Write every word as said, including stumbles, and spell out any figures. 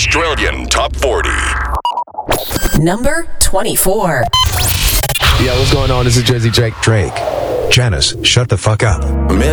Australian Top forty. Number twenty-four. Yo, what's going on? This is Jersey Drake. Drake. Janice, shut the fuck up.